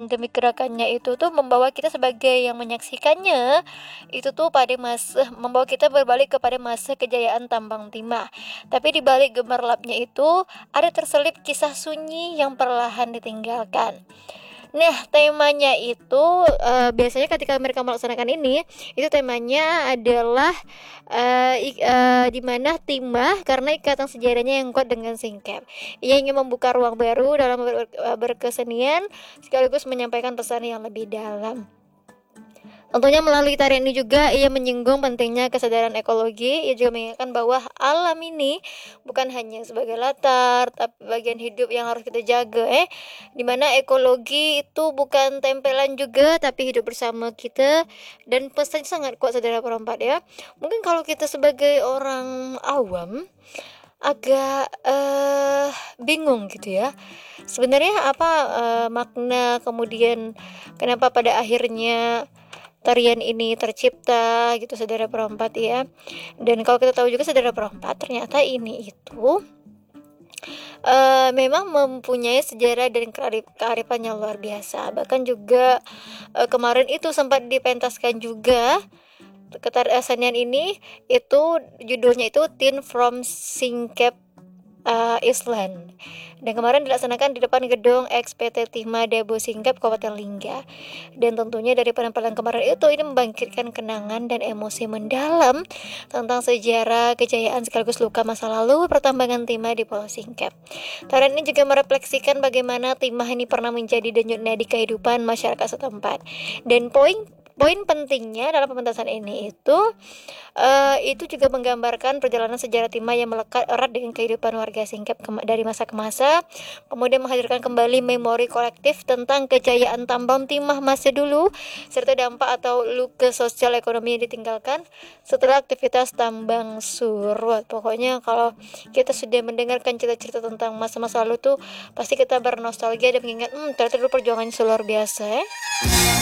demi gerakannya itu tuh membawa kita sebagai yang menyaksikannya itu tuh pada masa membawa kita berbalik kepada masa kejayaan tambang timah. Tapi di balik gemerlapnya itu ada terselip kisah sunyi yang perlahan ditinggalkan. Nah, temanya itu biasanya ketika mereka melaksanakan ini, itu temanya adalah di mana timah karena ikatan sejarahnya yang kuat dengan singkep. Ia ingin membuka ruang baru dalam berkesenian sekaligus menyampaikan pesan yang lebih dalam. Tentunya melalui tarian ini juga ia menyinggung pentingnya kesadaran ekologi. Ia juga mengingatkan bahwa alam ini bukan hanya sebagai latar, tapi bagian hidup yang harus kita jaga. Dimana ekologi itu bukan tempelan juga, tapi hidup bersama kita. Dan pesannya sangat kuat saudara perempat ya. Mungkin kalau kita sebagai orang awam agak bingung gitu ya. Sebenarnya apa makna kemudian kenapa pada akhirnya tarian ini tercipta gitu saudara perempat ya. Dan kalau kita tahu juga saudara perempat ternyata ini itu memang mempunyai sejarah dan kearifan yang luar biasa. Bahkan juga kemarin itu sempat dipentaskan juga kesenian ini itu judulnya itu Teen from Singkep Island, dan kemarin dilaksanakan di depan gedung XPT Timah Dabo Singkep Kabupaten Lingga. Dan tentunya dari penampilan kemarin itu ini membangkitkan kenangan dan emosi mendalam tentang sejarah kejayaan sekaligus luka masa lalu pertambangan timah di Pulau Singkep. Tarian ini juga merefleksikan bagaimana timah ini pernah menjadi denyut nadi kehidupan masyarakat setempat. Dan poin pentingnya dalam pementasan ini itu juga menggambarkan perjalanan sejarah timah yang melekat erat dengan kehidupan warga Singkep dari masa ke masa, kemudian menghadirkan kembali memori kolektif tentang kejayaan tambang timah masa dulu serta dampak atau luka sosial ekonomi yang ditinggalkan setelah aktivitas tambang surut. Pokoknya kalau kita sudah mendengarkan cerita-cerita tentang masa-masa lalu tuh pasti kita bernostalgia dan mengingat ternyata dulu perjuangannya luar biasa